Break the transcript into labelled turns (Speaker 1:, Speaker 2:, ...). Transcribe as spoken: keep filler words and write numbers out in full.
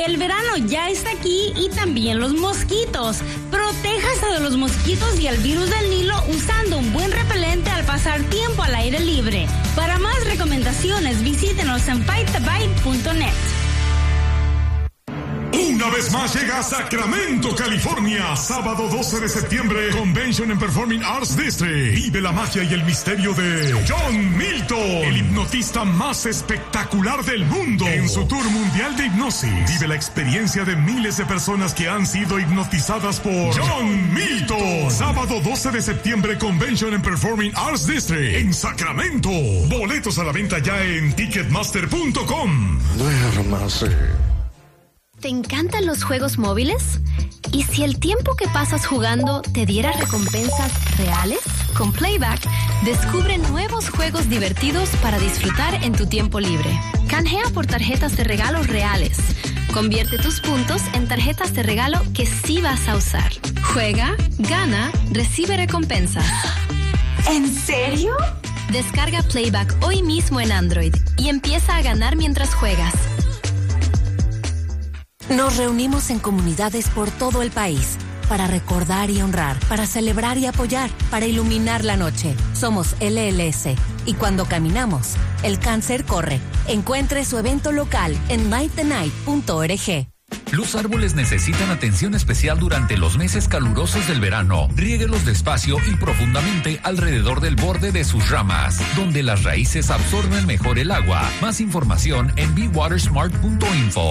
Speaker 1: El verano ya está aquí y también los mosquitos. Protéjase de los mosquitos y el virus del Nilo usando un buen repelente al pasar tiempo al aire libre. Para más recomendaciones, visítenos en bite the bite punto net.
Speaker 2: Una vez más llega a Sacramento, California. Sábado doce de septiembre, Convention and Performing Arts District. Vive la magia y el misterio de John Milton, el hipnotista más espectacular del mundo. En su tour mundial de hipnosis, vive la experiencia de miles de personas que han sido hipnotizadas por John Milton. Sábado doce de septiembre, Convention and Performing Arts District en Sacramento. Boletos a la venta ya en ticketmaster punto com.
Speaker 3: Duérmase.
Speaker 4: ¿Te encantan los juegos móviles? ¿Y si el tiempo que pasas jugando te diera recompensas reales? Con Playback, descubre nuevos juegos divertidos para disfrutar en tu tiempo libre. Canjea por tarjetas de regalo reales. Convierte tus puntos en tarjetas de regalo que sí vas a usar. Juega, gana, recibe recompensas.
Speaker 5: ¿En serio?
Speaker 4: Descarga Playback hoy mismo en Android y empieza a ganar mientras juegas.
Speaker 6: Nos reunimos en comunidades por todo el país para recordar y honrar, para celebrar y apoyar, para iluminar la noche. Somos L L S y cuando caminamos, el cáncer corre. Encuentre su evento local en light the night punto org.
Speaker 7: Los árboles necesitan atención especial durante los meses calurosos del verano. Riéguelos despacio y profundamente alrededor del borde de sus ramas, donde las raíces absorben mejor el agua. Más información en be water smart punto info.